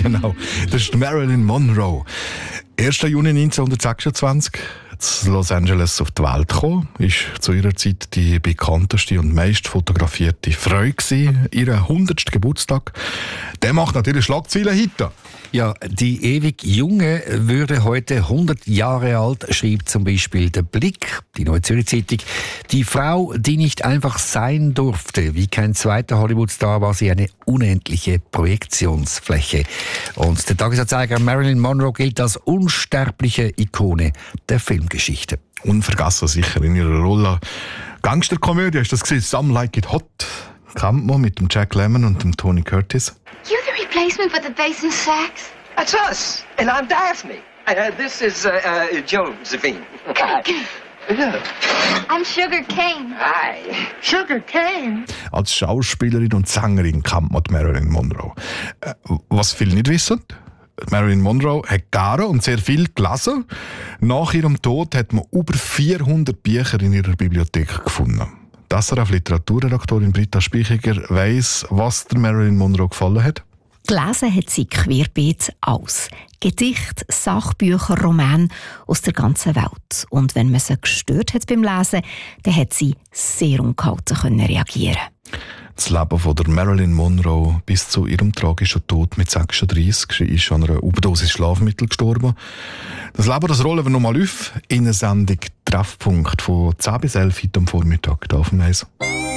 Genau, das ist Marilyn Monroe. 1. Juni 1926 in Los Angeles auf die Welt gekommen, ist zu ihrer Zeit die bekannteste und meist fotografierte Frau gewesen. Ihren 100. Geburtstag. Der macht natürlich Schlagzeilen heute. Ja, die ewig Junge würde heute 100 Jahre alt, schrieb zum Beispiel der Blick, die Neue Zürcher Zeitung. Die Frau, die nicht einfach sein durfte. Wie kein zweiter Hollywood-Star war sie eine unendliche Projektionsfläche. Und der Tagesanzeiger Marilyn Monroe gilt als unsterbliche Ikone der Filmgeschichte. Unvergessen sicher in ihrer Rolle. Gangsterkomödie, hast du das gesehen? Some Like It Hot. Kennt man mit dem Jack Lemmon und dem Tony Curtis. You're the replacement for the bass and sax? That's us, and I'm Daphne. This is Josephine. Yeah. I'm Sugar Cane. Hi. Sugar Cane. Als Schauspielerin und Sängerin kennt man Marilyn Monroe. Was viele nicht wissen, Marilyn Monroe hat gerne und sehr viel gelesen. Nach ihrem Tod hat man über 400 Bücher in ihrer Bibliothek gefunden. Die SRF-Literaturredaktorin Britta Spichiger weiss, was der Marilyn Monroe gefallen hat. Gelesen hat sie querbeet aus. Gedichte, Sachbücher, Romane aus der ganzen Welt. Und wenn man sie gestört hat beim Lesen, dann hat sie sehr ungehalten reagieren. Das Leben von der Marilyn Monroe bis zu ihrem tragischen Tod mit 36. Sie ist an einer Überdosis Schlafmittel gestorben. Das Leben, das rollen wir nochmal auf in einer Sendung Treffpunkt von 10 bis 11 heute am Vormittag. Da auf dem Eis.